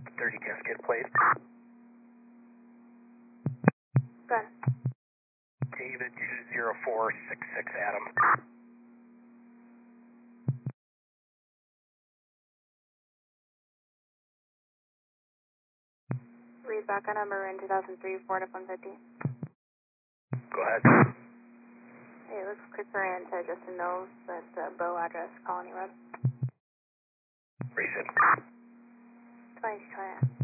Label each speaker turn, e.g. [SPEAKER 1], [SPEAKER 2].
[SPEAKER 1] 30 casket plate.
[SPEAKER 2] Go ahead.
[SPEAKER 1] David 20466 Adam.
[SPEAKER 2] Read back on number in 2003, Ford F-150.
[SPEAKER 1] Go ahead.
[SPEAKER 2] Hey, it looks Christopher and Justin knows that Bow address, Colony Road.
[SPEAKER 1] Recent.
[SPEAKER 2] 2220.